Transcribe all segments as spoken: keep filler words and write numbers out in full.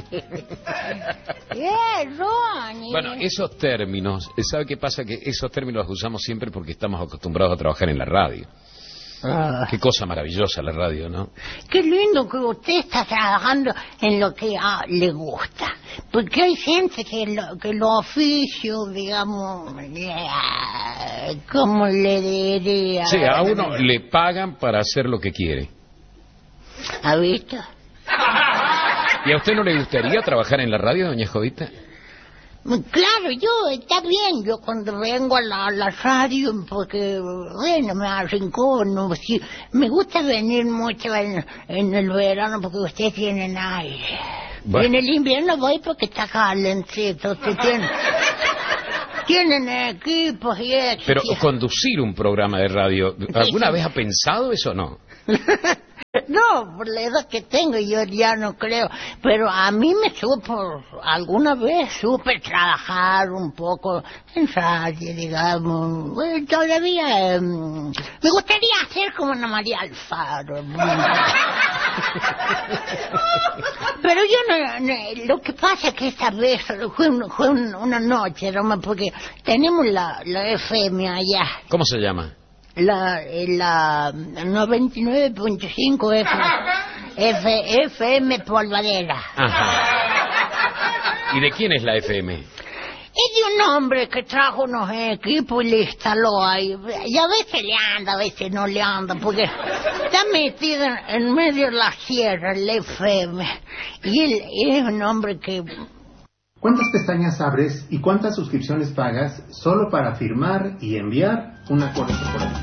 Eh, Ronnie. Bueno, esos términos, ¿sabe qué pasa? Que esos términos los usamos siempre porque estamos acostumbrados a trabajar en la radio. Ah. Qué cosa maravillosa la radio, ¿no? Qué lindo que usted está trabajando en lo que ah, le gusta. Porque hay gente que lo, que los oficios, digamos, eh, ¿cómo le diría? Sí, a uno le pagan para hacer lo que quiere. ¿Ha visto? ¿Y a usted no le gustaría trabajar en la radio, doña Jovita? Claro, yo, está bien, yo cuando vengo a la, a la radio, porque, bueno, me arrincono, sí, me gusta venir mucho en, en el verano porque ustedes tienen aire. Bueno. Y en el invierno voy porque está calentito, usted tiene... Tienen equipos y eso. Pero sí. Conducir un programa de radio, ¿alguna vez ha pensado eso o no? No, por la edad que tengo yo ya no creo, pero a mí me supo, alguna vez supe trabajar un poco en radio, digamos. Bueno, todavía eh, me gustaría hacer como Ana María Alfaro. Pero yo no, no, lo que pasa es que esta vez fue, un, fue un, una noche, ¿no? Porque tenemos la, la F M allá. ¿Cómo se llama? La, la noventa y nueve punto cinco F, F, F M Polvadera. Ajá. ¿Y de quién es la F M? Es de un hombre que trajo unos equipos y le instaló ahí. Y a veces le anda, a veces no le anda, porque está metido en medio de la sierra, el F M. Y él es un hombre que... ¿Cuántas pestañas abres y cuántas suscripciones pagas solo para firmar y enviar una correspondencia?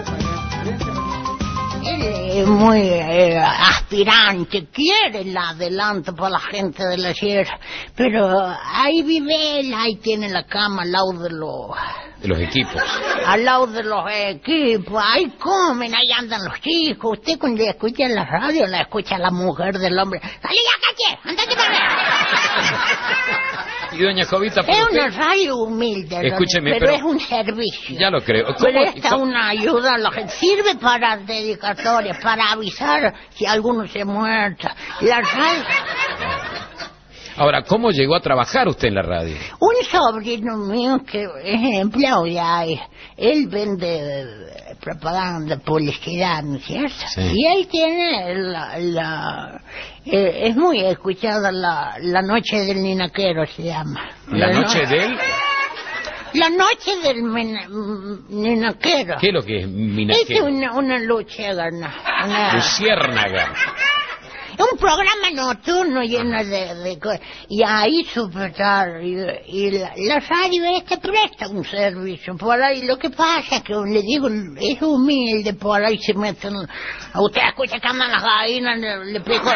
Él es muy eh, aspirante, quiere el adelanto para la gente de la sierra, pero ahí vive él, ahí tiene la cama al lado de los... De los equipos. Al lado de los equipos, ahí comen, ahí andan los chicos. Usted cuando escucha en la radio, la escucha la mujer del hombre. ¡Dale ya, caché! ¡Andate para allá! Y doña Jovita, es usted... una radio humilde, escúcheme, pero, pero es un servicio. Ya lo creo. Presta una ayuda a la gente. Sirve para dedicatorias, para avisar si alguno se muerta. La radio... Ahora, ¿cómo llegó a trabajar usted en la radio? Un sobrino mío que es empleado de ahí, él vende propaganda, publicidad, ¿no es cierto? Sí. Y él tiene la... la eh, es muy escuchada la, la noche del ninaquero, se llama. ¿La, la noche no... del...? La noche del mina, ninaquero. ¿Qué es lo que es minaquero? Es una, una luciérnaga. Una... Luciérnaga. Un programa nocturno lleno de, de cosas. Y ahí supe estar. Y, y la, la radio este presta un servicio. Por ahí lo que pasa es que le digo, es humilde, por ahí se meten. A usted escucha que andan las gallinas, le, le pico.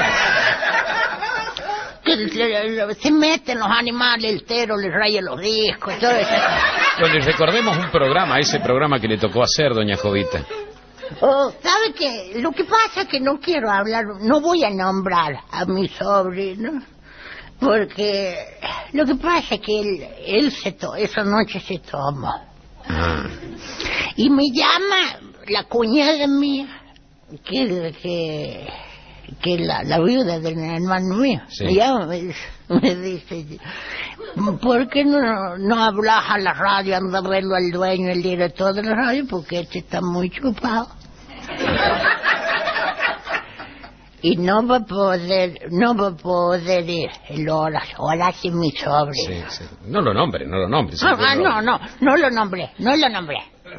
Que le, le, se meten los animales, el tero le raya los discos, todo eso. Bueno, y recordemos un programa, ese programa que le tocó hacer, doña Jovita. Oh, ¿sabe qué? Lo que pasa es que no quiero hablar, no voy a nombrar a mi sobrino, porque lo que pasa es que él, él se to, esa noche se tomó. Ah. Y me llama la cuñada mía, que, que, que la, la viuda del hermano mío, sí. Me llama, me, me dice, ¿por qué no, no hablas a la radio, anda a verlo al dueño, el director de la radio, porque este está muy chupado? Y no va a poder, no va a poder ir el Horacio, Horacio es mi sobrino. Sí, sí. No lo nombre, no lo nombre. Ah, ah, no, no, no lo nombré, no lo nombré.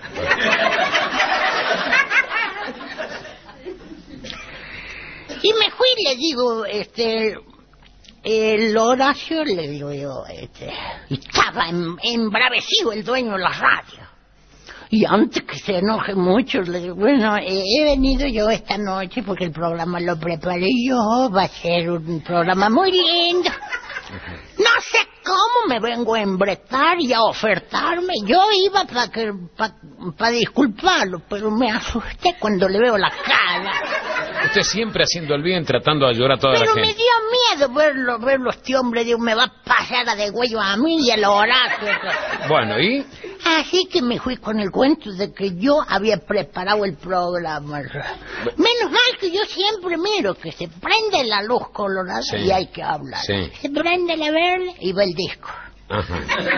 Y me fui, le digo, este, el Horacio, le digo yo, este, estaba em, embravecido el dueño de la radio. Y antes que se enoje mucho, le digo, bueno, eh, he venido yo esta noche porque el programa lo preparé yo, va a ser un programa muy lindo. No sé cómo me vengo a embretar y a ofertarme. Yo iba para que para pa disculparlo, pero me asusté cuando le veo la cara. Usted siempre haciendo el bien, tratando de ayudar a toda pero la gente. Pero me dio miedo verlo, verlo este hombre, digo, me va a pasar a de huello a mí y a los Horacio. Bueno, ¿y? Así que me fui con el cuento de que yo había preparado el programa. Menos mal que yo siempre miro que se prende la luz colorada sí. y hay que hablar. Sí. Se prende la verde y va el disco. Ajá.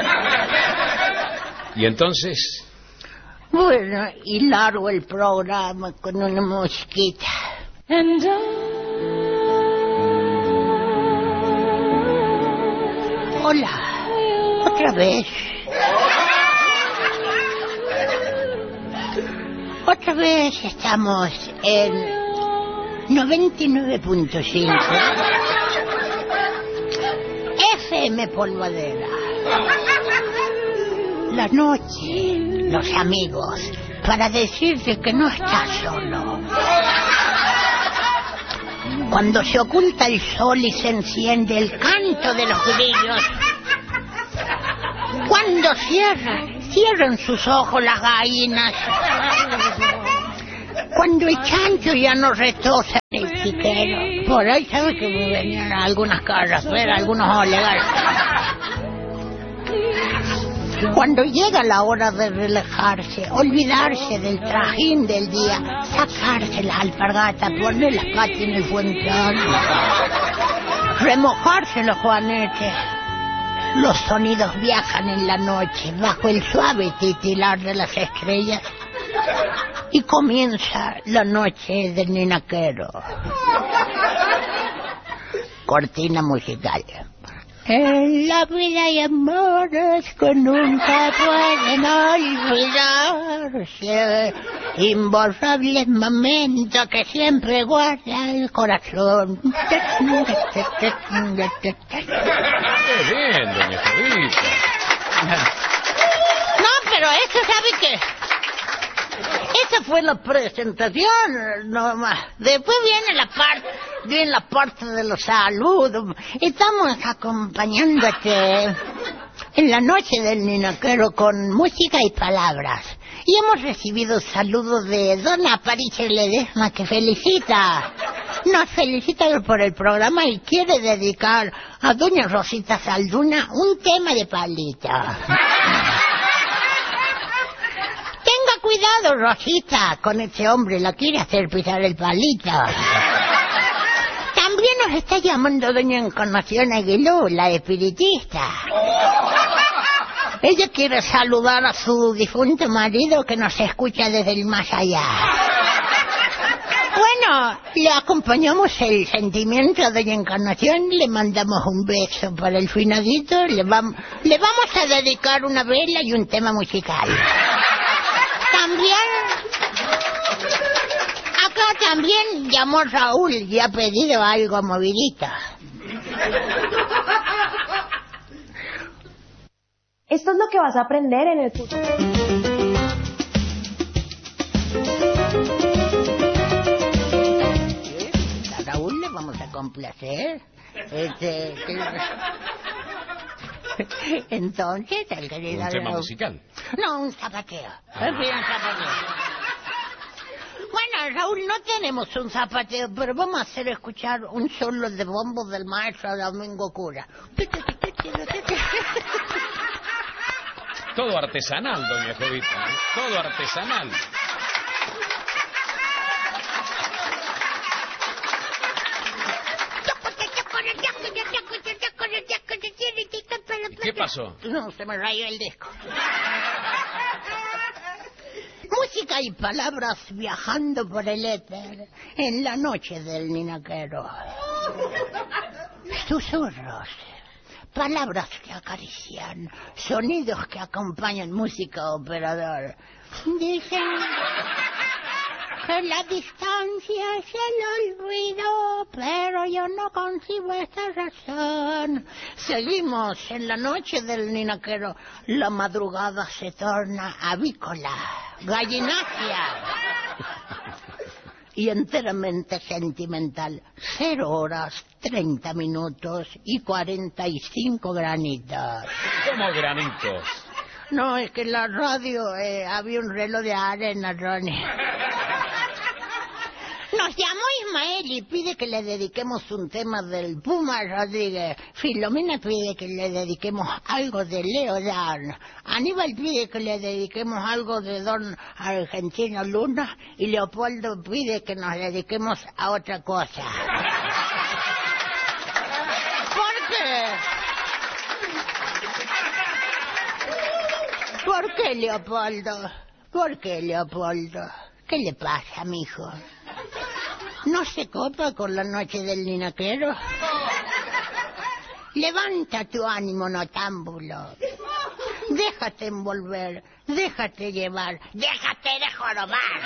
¿Y entonces? Bueno, y largo el programa con una mosquita. And I... Hola, otra vez. Otra vez estamos en noventa y nueve punto cinco F M Polvadera. La noche, los amigos, para decirte que no estás solo. Cuando se oculta el sol y se enciende el canto de los grillos. Cuando cierran, cierran sus ojos las gallinas. Cuando el chancho ya no retosa el chiquero. Por ahí sabes que me venían algunas caras, pero algunos olegares. Cuando llega la hora de relajarse, olvidarse del trajín del día, sacarse las alpargatas, poner las patas en el fuentón, remojarse los juanetes. Los sonidos viajan en la noche bajo el suave titilar de las estrellas y comienza la noche del ninaquero. Cortina musical. En la vida hay amores que nunca pueden olvidarse, imborrables momentos que siempre guarda el corazón. ¡Qué bien, doña Jovita! No, pero eso, ¿sabe qué? Esa fue la presentación, nomás. Después viene la parte, viene la parte de los saludos. Estamos acompañándote en la noche del ninaquero con música y palabras. Y hemos recibido saludos de Dona Aparicio Ledesma, que felicita, nos felicita por el programa y quiere dedicar a doña Rosita Salduna un tema de palita. Tenga cuidado, Rosita, con ese hombre, la quiere hacer pisar el palito. También nos está llamando doña Encarnación Aguilú, la espiritista. Ella quiere saludar a su difunto marido que nos escucha desde el más allá. Bueno, le acompañamos el sentimiento a doña Encarnación, le mandamos un beso para el finadito, le, vam le vamos a dedicar una vela y un tema musical. También, acá también llamó Raúl y ha pedido algo movidito. Esto es lo que vas a aprender en el curso. A Raúl le vamos a complacer. Este, entonces, el querido un tema Raúl... musical. No, un zapateo. Ah. Un zapateo. Bueno, Raúl, no tenemos un zapateo, pero vamos a hacer escuchar un solo de bombo del maestro Domingo Cura. Todo artesanal, doña Jovita, ¿eh? Todo artesanal. ¿Qué pasó? No, se me rayó el disco. Música y palabras viajando por el éter en la noche del ninaquero. Susurros, palabras que acarician, sonidos que acompañan, música operador. Dicen que la distancia es el olvido, pero yo no concibo esta razón. Seguimos en la noche del ninaquero, la madrugada se torna avícola, gallinacia y enteramente sentimental. Cero horas, treinta minutos y cuarenta y cinco granitos. ¿Cómo granitos? No, es que en la radio eh, había un reloj de arena, Ronnie. Nos llamó llama Eli, pide que le dediquemos un tema del Puma Rodríguez. Filomena pide que le dediquemos algo de Leo Dan. Aníbal pide que le dediquemos algo de Don Argentino Luna. Y Leopoldo pide que nos dediquemos a otra cosa. ¿Por qué? ¿Por qué, Leopoldo? ¿Por qué, Leopoldo? ¿Qué le pasa, mijo? ¿No se copa con la noche del ninaquero? Levanta tu ánimo, notámbulo. Déjate envolver, déjate llevar, déjate de jorobar.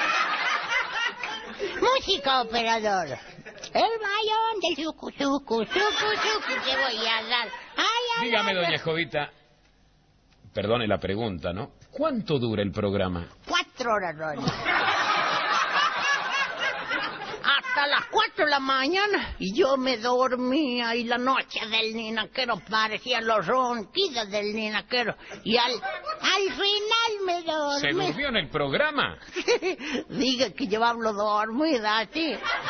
Música, operador. El bayón del sucu, sucu, sucu, sucu, te voy a dar. Ay, ay, Dígame, ay, doña Jovita, perdone la pregunta, ¿no? ¿Cuánto dura el programa? Cuatro horas, Ronnie. Hasta las cuatro de la mañana y yo me dormía y la noche del ninaquero parecía los ronquidos del ninaquero y al, al final me dormí. ¿Se durmió en el programa? Diga que yo hablo dormida así.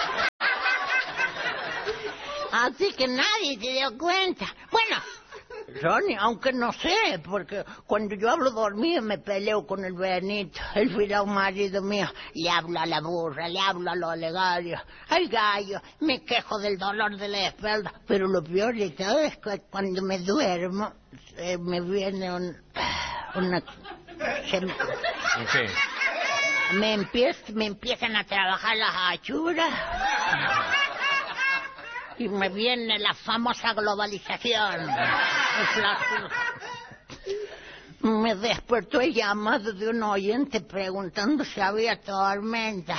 Así que nadie se dio cuenta. Bueno, Ronnie, aunque no sé, porque cuando yo hablo dormido me peleo con el Benito, el cuidado marido mío. Le hablo a la burra, le hablo a los legarios, al gallo, me quejo del dolor de la espalda. Pero lo peor de todo es que cuando me duermo, eh, me viene un, una... Se, ¿En qué? me, empiez, me empiezan a trabajar las achuras. Y me viene la famosa globalización. Me despertó el llamado de un oyente preguntando si había tormenta.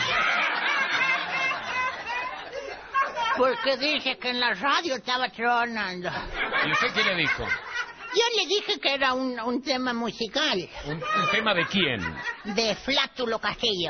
Porque dice que en la radio estaba tronando. ¿Y usted qué le dijo? Yo le dije que era un, un tema musical. ¿Un, un tema de quién? De Flátulo Castillo.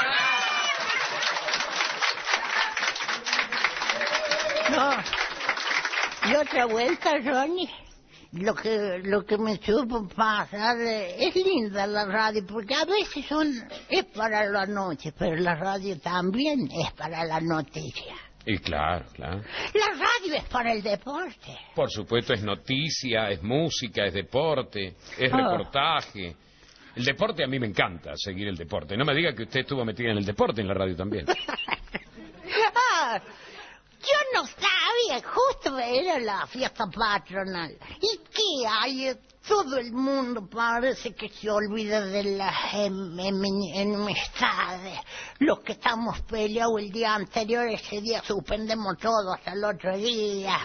No. Y otra vuelta, Ronnie, lo que lo que me supo pasar, eh, es linda la radio, porque a veces son es para la noche, pero la radio también es para la noticia. Y claro, claro. La radio es para el deporte. Por supuesto, es noticia, es música, es deporte, es Oh. reportaje. El deporte a mí me encanta, seguir el deporte. No me diga que usted estuvo metida en el deporte en la radio también. Ah, yo no sabía, justo era la fiesta patronal. ¿Y qué hay? Todo el mundo parece que se olvida de las em, em, enemistades. Los que estamos peleados el día anterior, ese día suspendemos todo hasta el otro día.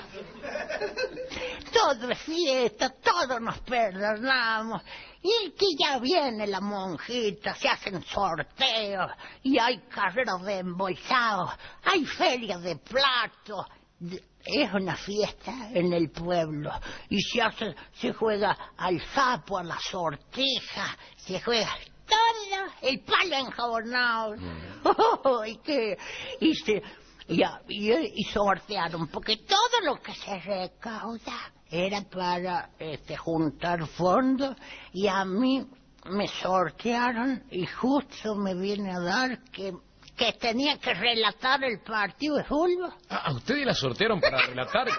Todo es fiesta, todos nos perdonamos. Y que ya viene la monjita, se hacen sorteos, y hay carreras de embolsados, hay ferias de platos. Es una fiesta en el pueblo y se hace, se juega al sapo, a la sortija, se juega todo, el palo enjabonado. Mm. Oh, y que y se y, y, y sortearon, porque todo lo que se recauda era para este juntar fondos, y a mí me sortearon y justo me viene a dar que que tenía que relatar el partido de fútbol. Ah, ¿a ustedes la sortearon para relatar?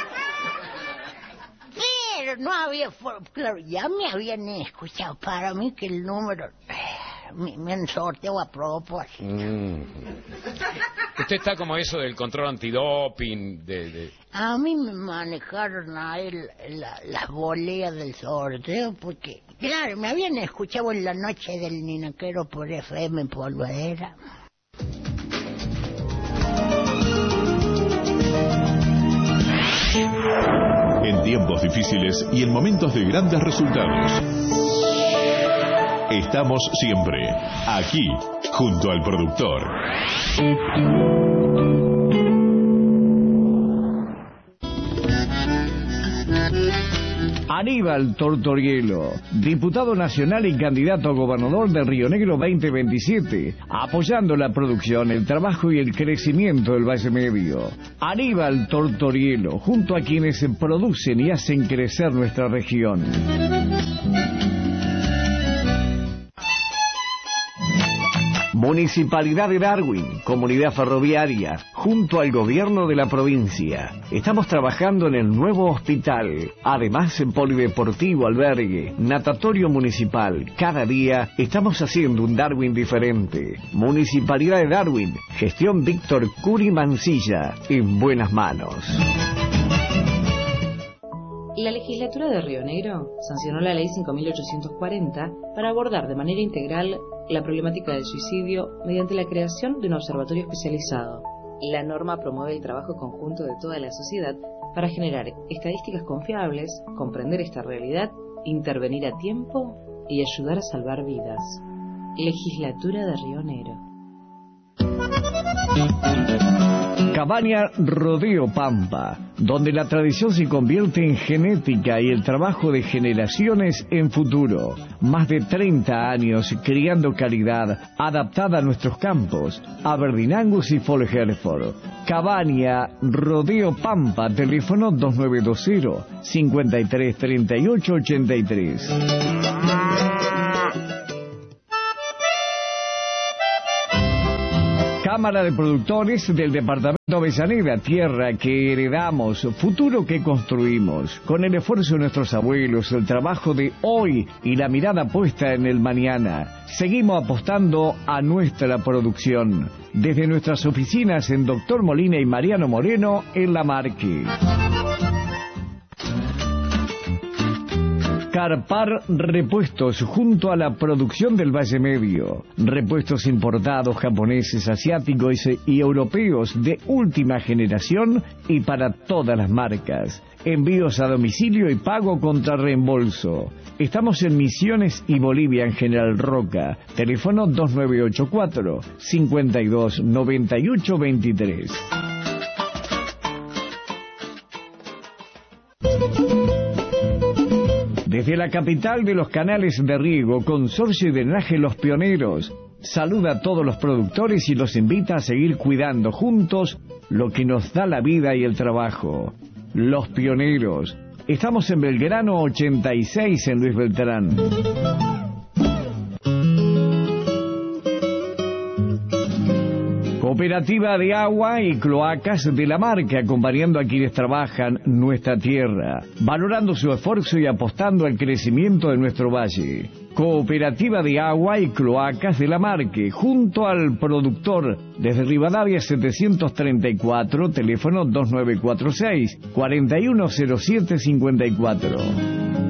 Pero no había... Claro, ya me habían escuchado. Para mí que el número... Me, me han sorteado a propósito. Mm. Usted está como eso del control antidoping, de... de... A mí me manejaron ahí la, las boleas del sorteo, porque... Claro, me habían escuchado en la noche del ninaquero por F M Polvadera. En tiempos difíciles y en momentos de grandes resultados, estamos siempre aquí, junto al productor. Aníbal Tortorielo, diputado nacional y candidato a gobernador de Río Negro veinte veintisiete, apoyando la producción, el trabajo y el crecimiento del Valle Medio. Aníbal Tortorielo, junto a quienes producen y hacen crecer nuestra región. Municipalidad de Darwin, Comunidad Ferroviaria, junto al gobierno de la provincia. Estamos trabajando en el nuevo hospital. Además, en polideportivo, albergue, natatorio municipal. Cada día estamos haciendo un Darwin diferente. Municipalidad de Darwin, gestión Víctor Curi Mancilla, en buenas manos. La legislatura de Río Negro sancionó la ley cinco mil ochocientos cuarenta para abordar de manera integral la problemática del suicidio mediante la creación de un observatorio especializado. La norma promueve el trabajo conjunto de toda la sociedad para generar estadísticas confiables, comprender esta realidad, intervenir a tiempo y ayudar a salvar vidas. Legislatura de Río Negro. Cabaña Rodeo Pampa, donde la tradición se convierte en genética y el trabajo de generaciones en futuro. Más de treinta años criando calidad adaptada a nuestros campos, Aberdeen Angus y Fall Hereford. Cabaña Rodeo Pampa, teléfono dos nueve dos cero, cinco tres tres ocho ocho tres. Cámara de Productores del Departamento de Avellaneda, tierra que heredamos, futuro que construimos. Con el esfuerzo de nuestros abuelos, el trabajo de hoy y la mirada puesta en el mañana, seguimos apostando a nuestra producción. Desde nuestras oficinas en Doctor Molina y Mariano Moreno, en La Marque. Carpar Repuestos, junto a la producción del Valle Medio. Repuestos importados, japoneses, asiáticos y europeos de última generación y para todas las marcas. Envíos a domicilio y pago contra reembolso. Estamos en Misiones y Bolivia, en General Roca. Teléfono dos nueve ocho cuatro, cinco dos nueve ocho dos tres. Desde la capital de los canales de riego, Consorcio de Drenaje Los Pioneros, saluda a todos los productores y los invita a seguir cuidando juntos lo que nos da la vida y el trabajo. Los Pioneros. Estamos en Belgrano ochenta y seis, en Luis Beltrán. Cooperativa de Agua y Cloacas de La Marque, acompañando a quienes trabajan nuestra tierra, valorando su esfuerzo y apostando al crecimiento de nuestro valle. Cooperativa de Agua y Cloacas de La Marque, junto al productor, desde Rivadavia setecientos treinta y cuatro, teléfono dos nueve cuatro seis, cuatro uno cero siete cinco cuatro.